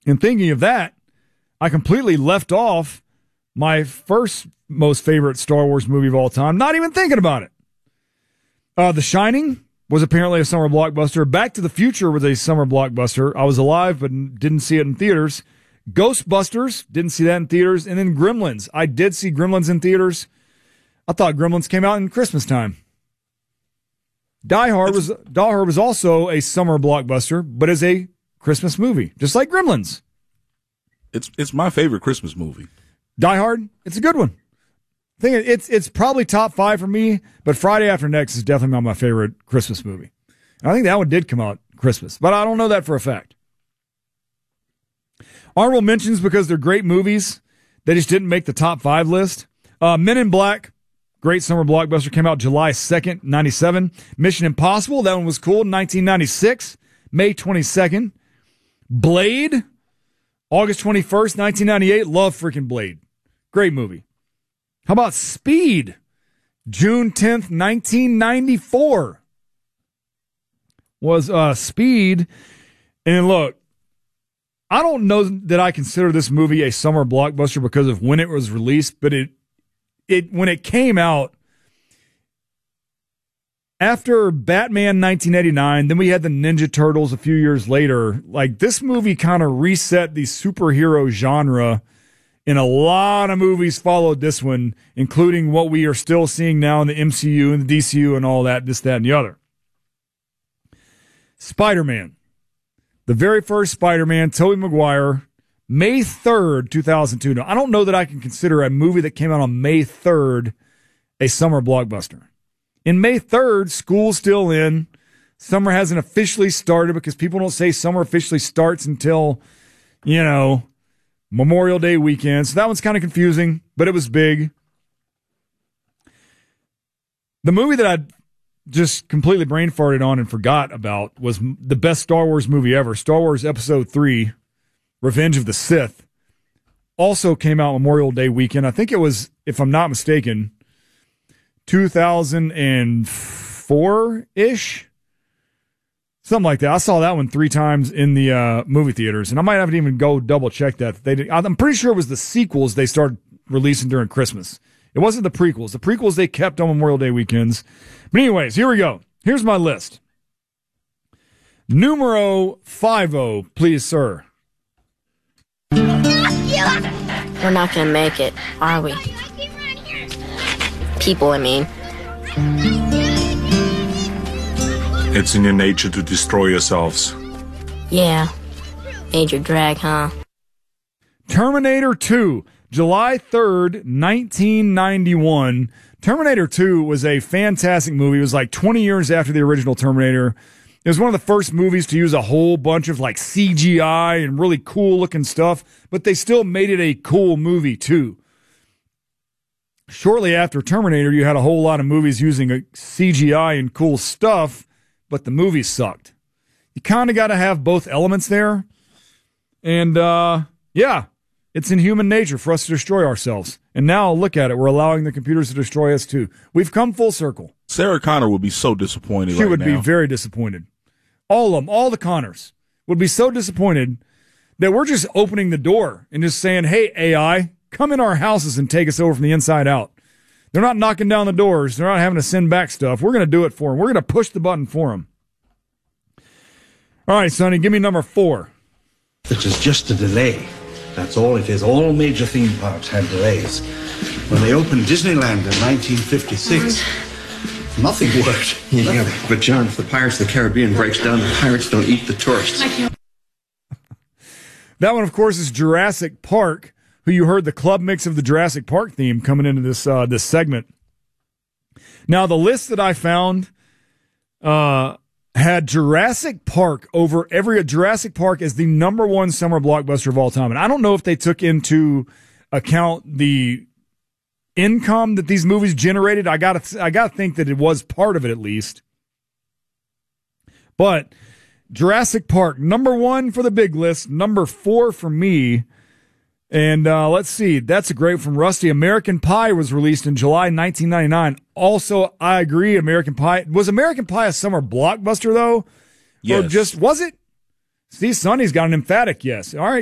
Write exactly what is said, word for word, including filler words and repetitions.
And thinking of that, I completely left off my first most favorite Star Wars movie of all time, not even thinking about it. Uh, The Shining was apparently a summer blockbuster. Back to the Future was a summer blockbuster. I was alive, but didn't see it in theaters. Ghostbusters, didn't see that in theaters. And then Gremlins. I did see Gremlins in theaters. I thought Gremlins came out in Christmas time. Die Hard was Die Hard was also a summer blockbuster, but is a Christmas movie, just like Gremlins. It's it's my favorite Christmas movie. Die Hard, it's a good one. I think it's it's probably top five for me, but Friday After Next is definitely not my favorite Christmas movie. And I think that one did come out Christmas, but I don't know that for a fact. Honorable mentions because they're great movies. They just didn't make the top five list. Uh, Men in Black, great summer blockbuster, came out July second, ninety-seven. Mission Impossible, that one was cool, nineteen ninety-six, May twenty-second. Blade, August twenty-first, nineteen ninety-eight. Love freaking Blade. Great movie. How about Speed? June tenth, nineteen ninety-four was uh, Speed. And look, I don't know that I consider this movie a summer blockbuster because of when it was released, but it it when it came out after Batman nineteen eighty-nine, then we had the Ninja Turtles a few years later. Like, this movie kind of reset the superhero genre. And a lot of movies followed this one, including what we are still seeing now in the M C U and the D C U and all that, this, that, and the other. Spider-Man. The very first Spider-Man, Tobey Maguire, May third, two thousand two. Now, I don't know that I can consider a movie that came out on May third a summer blockbuster. In May third, school's still in. Summer hasn't officially started because people don't say summer officially starts until, you know, Memorial Day weekend. So that one's kind of confusing, but it was big. The movie that I just completely brain farted on and forgot about was the best Star Wars movie ever, Star Wars Episode three, Revenge of the Sith. Also came out Memorial Day weekend. I think it was, if I'm not mistaken, two thousand four-ish. Something like that. I saw that one three times in the uh, movie theaters, and I might have to even go double check that. They did, I'm pretty sure it was the sequels they started releasing during Christmas. It wasn't the prequels. The prequels they kept on Memorial Day weekends. But anyways, here we go. Here's my list. Numero five-oh, please, sir. We're not going to make it, are we? People, I mean. It's in your nature to destroy yourselves. Yeah. Major drag, huh? Terminator two, July third, nineteen ninety-one. Terminator two was a fantastic movie. It was like twenty years after the original Terminator. It was one of the first movies to use a whole bunch of like C G I and really cool looking stuff, but they still made it a cool movie too. Shortly after Terminator, you had a whole lot of movies using a C G I and cool stuff, but the movie sucked. You kind of got to have both elements there. And, uh, yeah, it's in human nature for us to destroy ourselves. And now look at it. We're allowing the computers to destroy us too. We've come full circle. Sarah Connor would be so disappointed She right would now. be very disappointed. All of them, all the Connors would be so disappointed that we're just opening the door and just saying, hey, A I, come in our houses and take us over from the inside out. They're not knocking down the doors. They're not having to send back stuff. We're going to do it for them. We're going to push the button for them. All right, Sonny, give me number four. It is just a delay. That's all it is. All major theme parks had delays. When they opened Disneyland in nineteen fifty-six, nothing worked. Yeah, nothing. But John, if the Pirates of the Caribbean breaks down, the pirates don't eat the tourists. That one, of course, is Jurassic Park, who you heard the club mix of the Jurassic Park theme coming into this uh, this segment. Now, the list that I found uh, had Jurassic Park over every Jurassic Park as the number one summer blockbuster of all time. And I don't know if they took into account the income that these movies generated. I gotta I gotta think that it was part of it at least. But Jurassic Park, number one for the big list, number four for me. And uh, let's see, that's a great from Rusty. American Pie was released in July nineteen ninety-nine. Also, I agree, American Pie. Was American Pie a summer blockbuster, though? Yes. Or just, was it? See, Sonny's got an emphatic yes. All right.